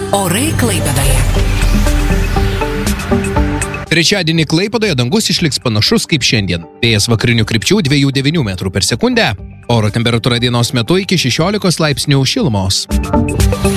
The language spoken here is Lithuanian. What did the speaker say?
Orai Klaipėdoje. Trečiadienį Klaipėdoje dangus išliks panašus kaip šiandien. Vėjas vakarinių krypčių 2,9 metrų per sekundę. Oro temperatūra dienos metu iki 16 laipsnių šilumos.